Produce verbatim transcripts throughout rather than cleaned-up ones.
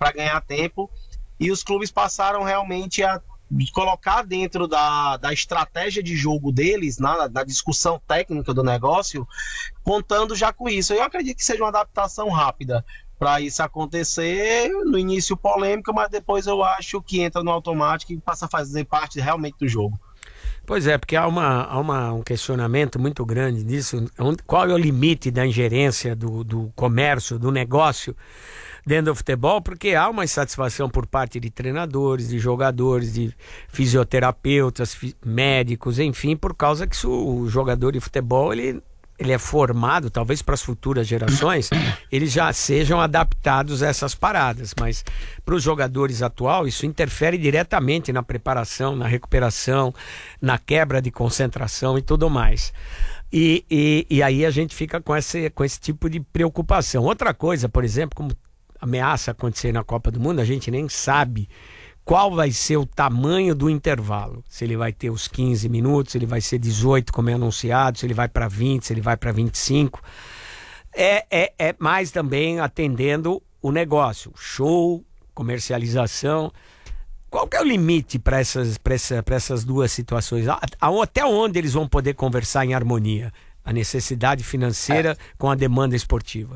para ganhar tempo, e os clubes passaram realmente a colocar dentro da, da estratégia de jogo deles, na, na discussão técnica do negócio, contando já com isso. Eu acredito que seja uma adaptação rápida para isso acontecer, no início polêmica, mas depois eu acho que entra no automático e passa a fazer parte realmente do jogo. Pois é, porque há, uma, há uma, um questionamento muito grande disso. Qual é o limite da ingerência do, do comércio, do negócio dentro do futebol? Porque há uma insatisfação por parte de treinadores, de jogadores, de fisioterapeutas, fi, médicos, enfim, por causa que o jogador de futebol, ele... ele é formado, talvez para as futuras gerações, eles já sejam adaptados a essas paradas, mas para os jogadores atuais, isso interfere diretamente na preparação, na recuperação, na quebra de concentração e tudo mais. E, e, e aí a gente fica com esse, com esse tipo de preocupação. Outra coisa, por exemplo, como ameaça acontecer na Copa do Mundo, a gente nem sabe qual vai ser o tamanho do intervalo. Se ele vai ter os quinze minutos, se ele vai ser dezoito, como é anunciado, se ele vai para vinte, se ele vai para vinte e cinco. É, é, é mais também atendendo o negócio, show, comercialização. Qual que é o limite para essas, para essa, para essas duas situações? Até onde eles vão poder conversar em harmonia? A necessidade financeira é. com a demanda esportiva.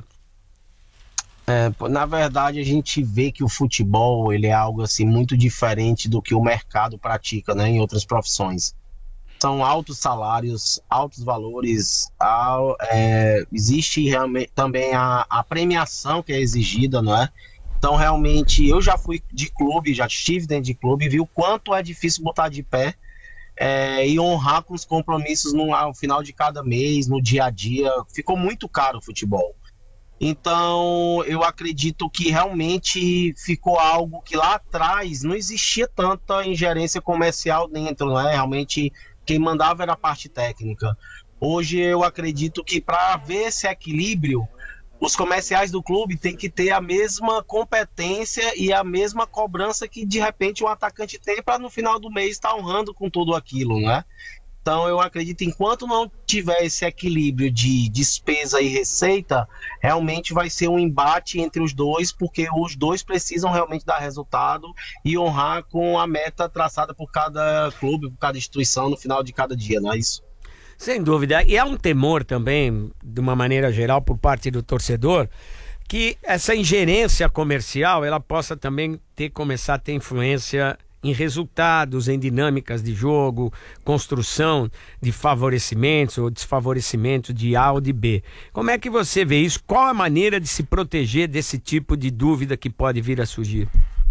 É, na verdade, a gente vê que o futebol ele é algo assim muito diferente do que o mercado pratica, né, em outras profissões. São altos salários, altos valores, ao, é, existe realmente também a, a premiação que é exigida, não é? Então, realmente, eu já fui de clube, já estive dentro de clube e vi o quanto é difícil botar de pé é, e honrar com os compromissos no, ao final de cada mês, no dia a dia. Ficou muito caro o futebol. Então, eu acredito que realmente ficou algo que lá atrás não existia tanta ingerência comercial dentro, né? Realmente, quem mandava era a parte técnica. Hoje, eu acredito que para haver esse equilíbrio, os comerciais do clube têm que ter a mesma competência e a mesma cobrança que, de repente, um atacante tem para, no final do mês, estar honrando com tudo aquilo, né? Então, eu acredito que enquanto não tiver esse equilíbrio de despesa e receita, realmente vai ser um embate entre os dois, porque os dois precisam realmente dar resultado e honrar com a meta traçada por cada clube, por cada instituição no final de cada dia, não é isso? Sem dúvida. E há um temor também, de uma maneira geral, por parte do torcedor, que essa ingerência comercial ela possa também ter, começar a ter influência em resultados, em dinâmicas de jogo, construção de favorecimentos ou desfavorecimentos de A ou de B. Como é que você vê isso? Qual a maneira de se proteger desse tipo de dúvida que pode vir a surgir?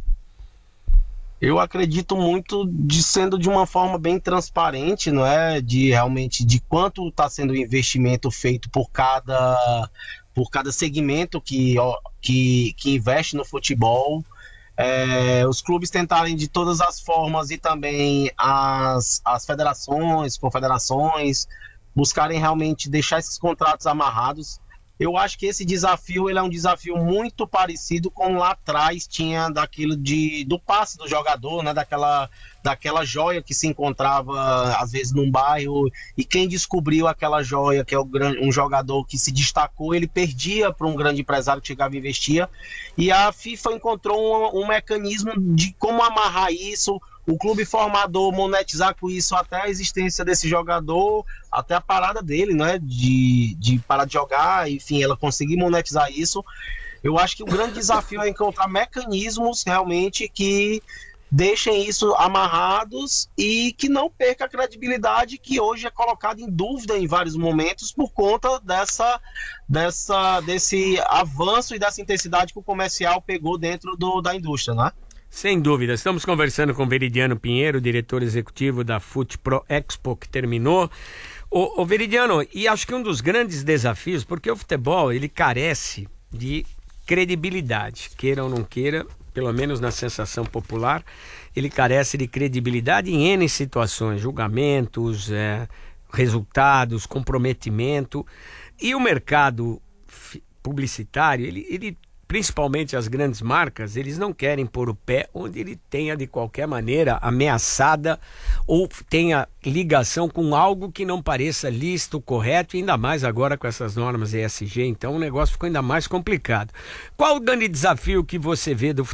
Eu acredito muito de sendo de uma forma bem transparente, não é? De realmente de quanto está sendo o investimento feito por cada, por cada segmento que, que, que investe no futebol. É, os clubes tentarem de todas as formas e também as, as federações, confederações, buscarem realmente deixar esses contratos amarrados. Eu acho que esse desafio ele é um desafio muito parecido com lá atrás tinha daquilo de, do passe do jogador, né? daquela, daquela joia que se encontrava às vezes num bairro, e quem descobriu aquela joia, que é o, um jogador que se destacou, ele perdia para um grande empresário que chegava e investia, e a FIFA encontrou um, um mecanismo de como amarrar isso, o clube formador monetizar com isso até a existência desse jogador, até a parada dele, né, de, de parar de jogar, enfim, ela conseguir monetizar isso. Eu acho que o grande desafio é encontrar mecanismos realmente que deixem isso amarrados e que não perca a credibilidade que hoje é colocada em dúvida em vários momentos por conta dessa, dessa, desse avanço e dessa intensidade que o comercial pegou dentro do, da indústria, né? Sem dúvida, estamos conversando com Veridiano Pinheiro, diretor executivo da FutPro Expo, que terminou. Ô, ô Veridiano, e acho que um dos grandes desafios, porque o futebol ele carece de credibilidade, queira ou não queira, pelo menos na sensação popular, ele carece de credibilidade em N situações, julgamentos, é, resultados, comprometimento, e o mercado publicitário, ele, ele principalmente as grandes marcas, eles não querem pôr o pé onde ele tenha de qualquer maneira ameaçada ou tenha ligação com algo que não pareça lícito, correto, e ainda mais agora com essas normas E S G, então o negócio ficou ainda mais complicado. Qual o grande desafio que você vê do